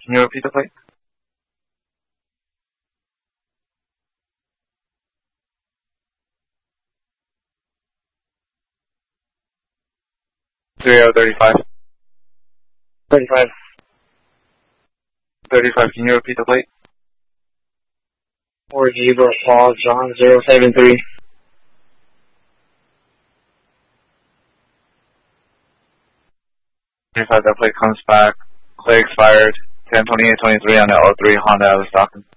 Can you repeat the plate? Three out of 35. 35. 35, can you repeat the plate? 4 Zebra Paul John 073. 35, that plate comes back. Plate expired 10/28/23 on the 03 Honda out of Stockton.